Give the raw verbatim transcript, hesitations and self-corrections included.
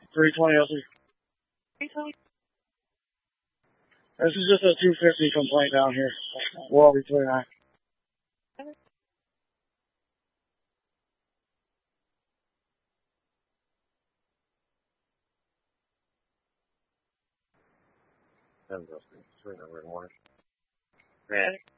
three twenty oh three. This is just a two fifty complaint down here. Well, between I. Yeah.